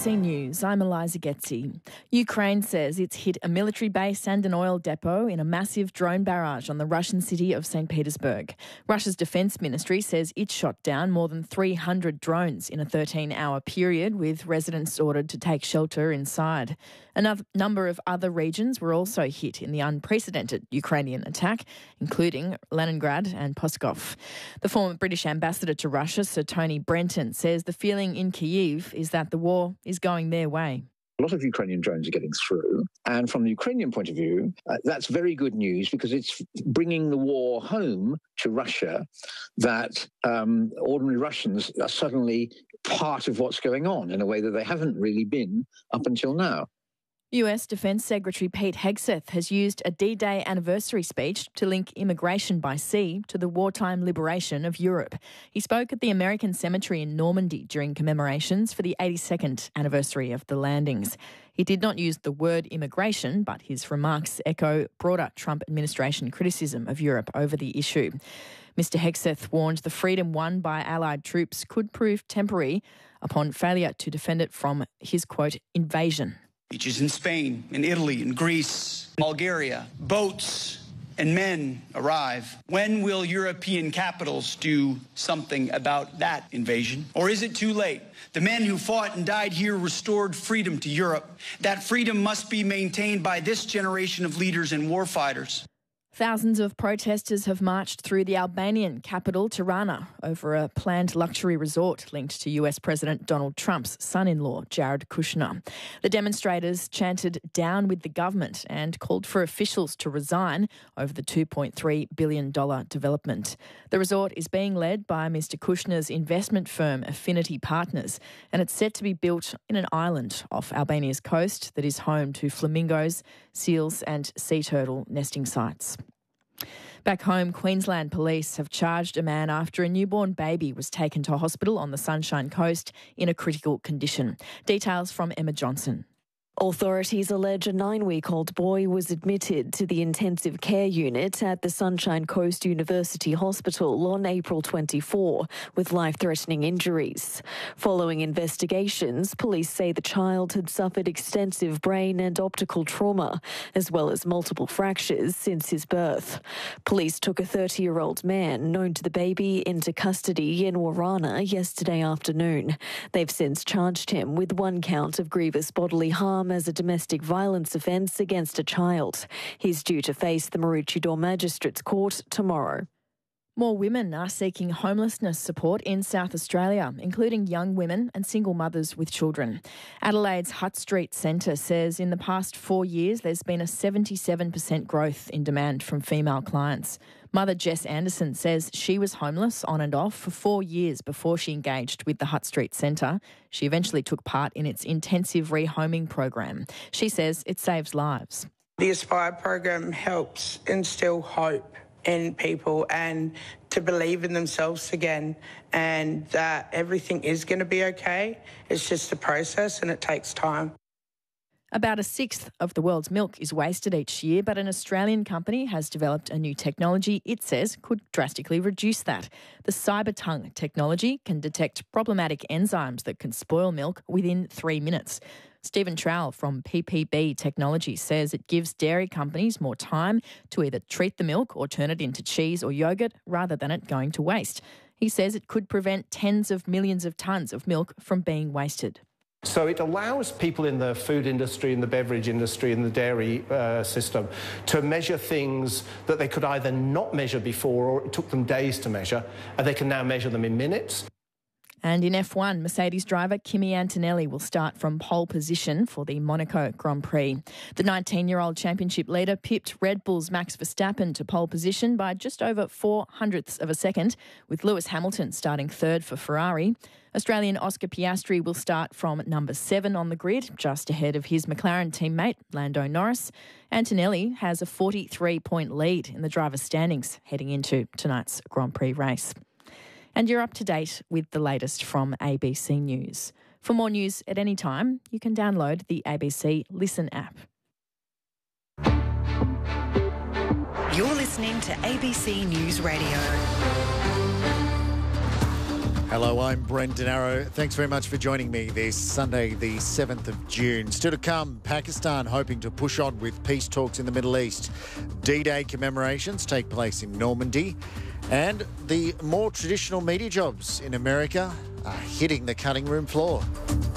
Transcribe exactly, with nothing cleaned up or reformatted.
C News, I'm Eliza Getzi. Ukraine says it's hit a military base and an oil depot in a massive drone barrage on the Russian city of Saint Petersburg. Russia's defence ministry says it shot down more than three hundred drones in a thirteen-hour period, with residents ordered to take shelter inside. A number of other regions were also hit in the unprecedented Ukrainian attack, including Leningrad and Pskov. The former British ambassador to Russia, Sir Tony Brenton, says the feeling in Kyiv is that the war is going their way. A lot of Ukrainian drones are getting through. And from the Ukrainian point of view, uh, that's very good news because it's bringing the war home to Russia, that um, ordinary Russians are suddenly part of what's going on in a way that they haven't really been up until now. U S Defence Secretary Pete Hegseth has used a D-Day anniversary speech to link immigration by sea to the wartime liberation of Europe. He spoke at the American Cemetery in Normandy during commemorations for the eighty-second anniversary of the landings. He did not use the word immigration, but his remarks echo broader Trump administration criticism of Europe over the issue. Mister Hegseth warned the freedom won by Allied troops could prove temporary upon failure to defend it from his, quote, invasion. Beaches in Spain, in Italy, in Greece, Bulgaria, boats and men arrive. When will European capitals do something about that invasion? Or is it too late? The men who fought and died here restored freedom to Europe. That freedom must be maintained by this generation of leaders and warfighters. Thousands of protesters have marched through the Albanian capital, Tirana, over a planned luxury resort linked to U S President Donald Trump's son-in-law, Jared Kushner. The demonstrators chanted "Down with the government" and called for officials to resign over the two point three billion dollars development. The resort is being led by Mister Kushner's investment firm Affinity Partners, and it's set to be built in an island off Albania's coast that is home to flamingos, seals and sea turtle nesting sites. Back home, Queensland police have charged a man after a newborn baby was taken to hospital on the Sunshine Coast in a critical condition. Details from Emma Johnson. Authorities allege a nine-week-old boy was admitted to the intensive care unit at the Sunshine Coast University Hospital on April twenty-fourth with life-threatening injuries. Following investigations, police say the child had suffered extensive brain and optical trauma, as well as multiple fractures since his birth. Police took a thirty-year-old man known to the baby into custody in Warana yesterday afternoon. They've since charged him with one count of grievous bodily harm as a domestic violence offence against a child. He's due to face the Maroochydore Magistrates Court tomorrow. More women are seeking homelessness support in South Australia, including young women and single mothers with children. Adelaide's Hutt Street Centre says in the past four years there's been a seventy-seven percent growth in demand from female clients. Mother Jess Anderson says she was homeless on and off for four years before she engaged with the Hutt Street Centre. She eventually took part in its intensive rehoming program. She says it saves lives. The Aspire program helps instill hope in people and to believe in themselves again, and that everything is going to be okay. It's just a process and it takes time. About a sixth of the world's milk is wasted each year, but an Australian company has developed a new technology it says could drastically reduce that. The Cybertongue technology can detect problematic enzymes that can spoil milk within three minutes. Stephen Trowell from P P B Technology says it gives dairy companies more time to either treat the milk or turn it into cheese or yogurt rather than it going to waste. He says it could prevent tens of millions of tonnes of milk from being wasted. So it allows people in the food industry, in the beverage industry, in the dairy uh, system to measure things that they could either not measure before or it took them days to measure, and they can now measure them in minutes. And in F one, Mercedes driver Kimi Antonelli will start from pole position for the Monaco Grand Prix. The nineteen-year-old championship leader pipped Red Bull's Max Verstappen to pole position by just over four hundredths of a second, with Lewis Hamilton starting third for Ferrari. Australian Oscar Piastri will start from number seven on the grid, just ahead of his McLaren teammate Lando Norris. Antonelli has a forty-three point lead in the driver's standings heading into tonight's Grand Prix race. And you're up to date with the latest from A B C News. For more news at any time, you can download the A B C Listen app. You're listening to A B C News Radio. Hello, I'm Brendan Arrow. Thanks very much for joining me this Sunday, the seventh of June. Still to come, Pakistan hoping to push on with peace talks in the Middle East. D-Day commemorations take place in Normandy. And the more traditional media jobs in America are hitting the cutting room floor.